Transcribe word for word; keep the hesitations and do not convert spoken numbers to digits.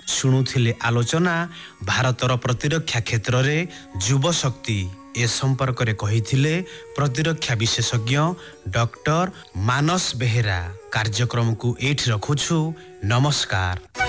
शुणुथिले आलोचना भारतर प्रतिरक्षा क्षेत्र रे युव शक्ति ए संपर्क रे कहिथिले प्रतिरक्षा विशेषज्ञ डॉक्टर मानस बेहेरा। कार्यक्रम को एठी रखुछु। नमस्कार।